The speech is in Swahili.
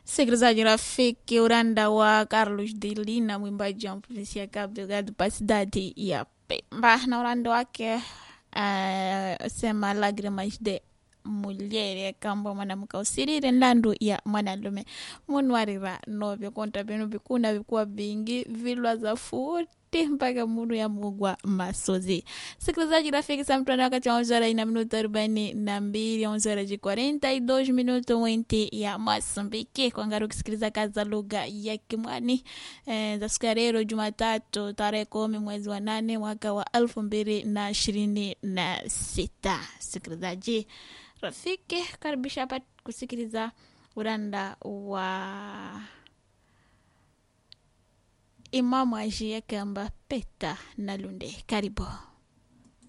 Sikilizaji rafiki, uranda wa Carlos Delina, mwimbaji wa provinsi ya Cabo Delgado pa cidade ya Pemba, na uranda wake sema lágrimas de mulher kamba mwanamke usirire ndandu ya mwanalume munwarira novyo konta binu bikuna bikuwa bingi vilwa za futi mpaka munu ya mugwa masozi. Sikilizaji rafiki, sa mtuana wakati wa 11:42 11:42 wenti ya Masumbiki kwa ngaru kusikiliza kaza lugha ya Kimwani za siku ya leo Jumatatu tarehe 10 mwezi wa 8 mwaka wa 2026. Sikilizaji rafiki, karibisha hapa kusikiliza uranda wa Imamu Ajie Kamba Peta na Lunde. Karibu.